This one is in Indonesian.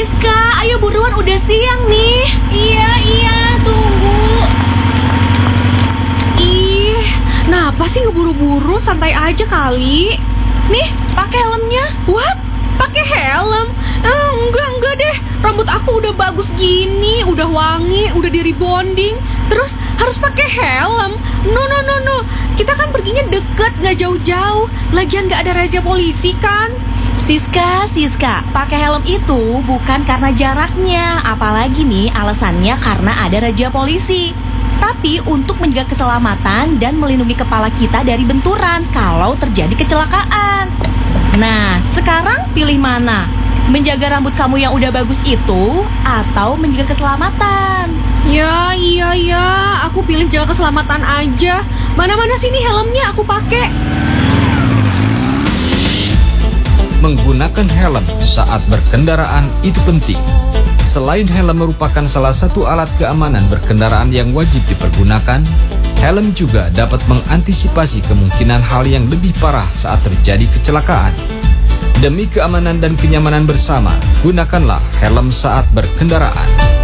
Siska, ayo buruan, udah siang nih. Iya, tunggu. Ih, kenapa sih ngeburu-buru? Santai aja kali. Nih, pakai helmnya. What? Pakai helm? Enggak deh. Rambut aku udah bagus gini, udah wangi, udah di rebonding. Terus harus pakai helm? No. Kita kan perginya deket, nggak jauh-jauh. Lagian nggak ada razia polisi kan? Siska, pakai helm itu bukan karena jaraknya, apalagi nih alasannya karena ada razia polisi. Tapi untuk menjaga keselamatan dan melindungi kepala kita dari benturan kalau terjadi kecelakaan. Nah, sekarang pilih mana? Menjaga rambut kamu yang udah bagus itu atau menjaga keselamatan? Ya, iya. Aku pilih jaga keselamatan aja. Mana sini helmnya aku pakai. Menggunakan helm saat berkendaraan itu penting. Selain helm merupakan salah satu alat keamanan berkendaraan yang wajib dipergunakan, helm juga dapat mengantisipasi kemungkinan hal yang lebih parah saat terjadi kecelakaan. Demi keamanan dan kenyamanan bersama, gunakanlah helm saat berkendaraan.